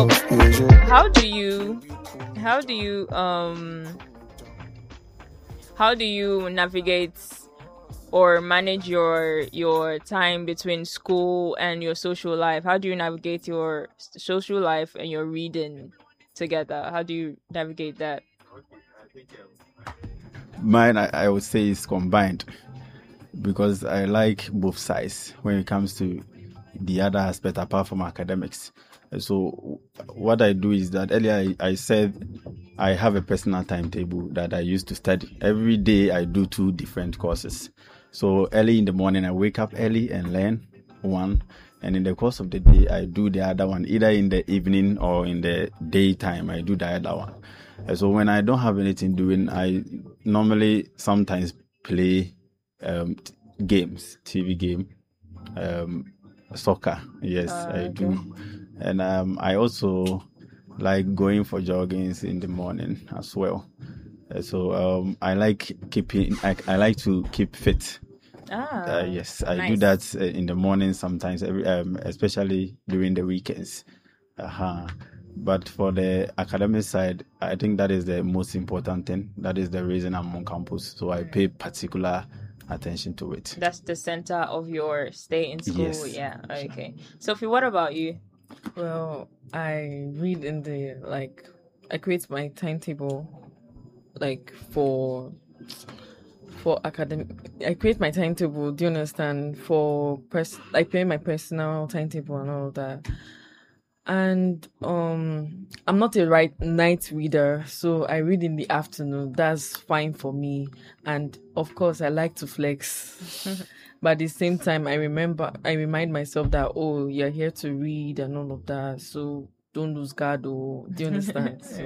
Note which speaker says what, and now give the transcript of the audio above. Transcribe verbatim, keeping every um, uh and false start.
Speaker 1: How do you how do you um how do you navigate or manage your your time between school and your social life? How do you navigate your s- social life and your reading together? How do you navigate that?
Speaker 2: Mine, I, I would say, is combined because I like both sides when it comes to the other aspect apart from academics. So what I do is that earlier I, I said I have a personal timetable that I used to study. Every day I do two different courses. So early in the morning I wake up early and learn one, and in the course of the day I do the other one, either in the evening or in the daytime I do the other one. And so when I don't have anything doing, I normally sometimes play um, t- games, T V game, um, soccer. Yes,
Speaker 1: Uh,
Speaker 2: I
Speaker 1: okay.
Speaker 2: do. And um, I also like going for joggings in the morning as well. Uh, So um, I like keeping, I, I like to keep fit.
Speaker 1: Ah,
Speaker 2: Uh, yes, I do
Speaker 1: nice.
Speaker 2: that uh, in the morning sometimes, every, um, especially during the weekends. Uh-huh. But for the academic side, I think that is the most important thing. That is the reason I'm on campus. So I pay particular attention to it.
Speaker 1: That's the center of your stay in school.
Speaker 2: Yes.
Speaker 1: Yeah. Okay. Sophie, what about you?
Speaker 3: Well, I read in the like I create my timetable like for for academic. I create my timetable. Do you understand? For pers, I create my personal timetable and all of that. And um, I'm not a right night reader, so I read in the afternoon. That's fine for me. And of course, I like to flex. But at the same time, I remember, I remind myself that, oh, you're here to read and all of that. So don't lose guard. Oh, do you understand? So